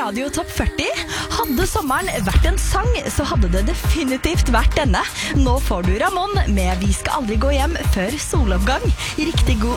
Radio Topp 40. Hadde sommeren vært en sang, så hadde det definitivt vært denne. Nå får du Ramón med Vi skal aldri gå hjem før soloppgang. Riktig god